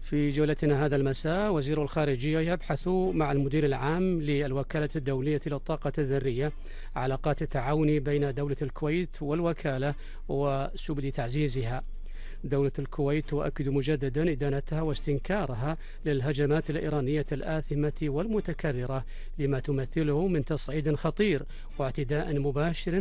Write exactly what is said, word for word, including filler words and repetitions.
في جولتنا هذا المساء وزير الخارجية يبحث مع المدير العام للوكالة الدولية للطاقة الذرية علاقات التعاون بين دولة الكويت والوكالة وسبل تعزيزها. دولة الكويت تؤكد مجددا إدانتها واستنكارها للهجمات الإيرانية الآثمة والمتكررة لما تمثله من تصعيد خطير واعتداء مباشر